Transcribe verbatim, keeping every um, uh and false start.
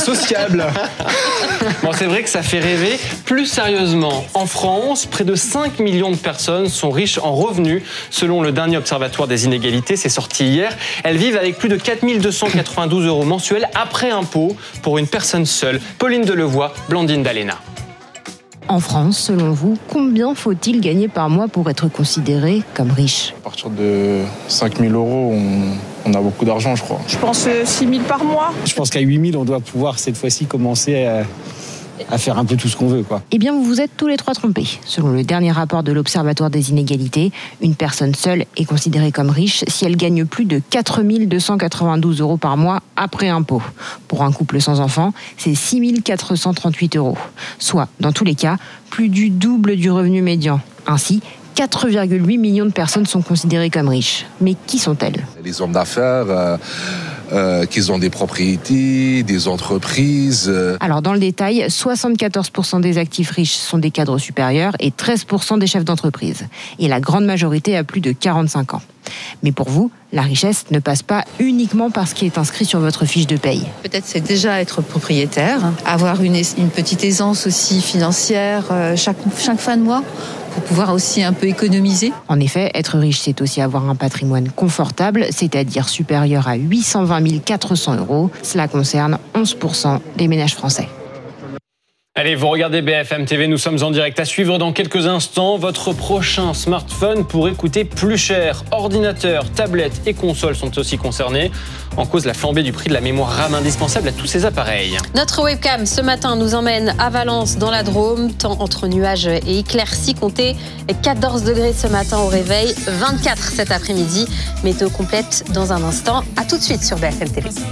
sociable. Bon, c'est vrai que ça fait rêver. Plus sérieusement, en France, près de cinq millions de personnes sont riches en revenus. Selon le dernier Observatoire des inégalités, c'est sorti hier. Elles vivent avec plus de quatre mille deux cent quatre-vingt-douze euros mensuels après impôt pour une personne seule. Pauline Delevoye, Blandine Dalena. En France, selon vous, combien faut-il gagner par mois pour être considéré comme riche ? À partir de cinq mille euros, on, on a beaucoup d'argent, je crois. Je pense six mille par mois. Je pense qu'à huit mille, on doit pouvoir cette fois-ci commencer à, à faire un peu tout ce qu'on veut, quoi. Eh bien, vous vous êtes tous les trois trompés. Selon le dernier rapport de l'Observatoire des inégalités, une personne seule est considérée comme riche si elle gagne plus de quatre mille deux cent quatre-vingt-douze euros par mois après impôt. Pour un couple sans enfant, c'est six mille quatre cent trente-huit euros. Soit, dans tous les cas, plus du double du revenu médian. Ainsi, quatre virgule huit millions de personnes sont considérées comme riches. Mais qui sont-elles ? Les hommes d'affaires, euh, euh, qui ont des propriétés, des entreprises. Euh. Alors dans le détail, soixante-quatorze pour cent des actifs riches sont des cadres supérieurs et treize pour cent des chefs d'entreprise. Et la grande majorité a plus de quarante-cinq ans. Mais pour vous, la richesse ne passe pas uniquement par ce qui est inscrit sur votre fiche de paye. Peut-être c'est déjà être propriétaire, avoir une, une petite aisance aussi financière euh, chaque, chaque fin de mois, pour pouvoir aussi un peu économiser. En effet, être riche, c'est aussi avoir un patrimoine confortable, c'est-à-dire supérieur à huit cent vingt mille quatre cents euros. Cela concerne onze pour cent des ménages français. Allez, vous regardez B F M T V, nous sommes en direct. À suivre dans quelques instants, votre prochain smartphone pourrait coûter plus cher. Ordinateurs, tablettes et consoles sont aussi concernés. En cause, la flambée du prix de la mémoire RAM indispensable à tous ces appareils. Notre webcam ce matin nous emmène à Valence, dans la Drôme. Temps entre nuages et éclaircies, comptez quatorze degrés ce matin au réveil, vingt-quatre cet après-midi. Météo complète dans un instant. À tout de suite sur B F M T V.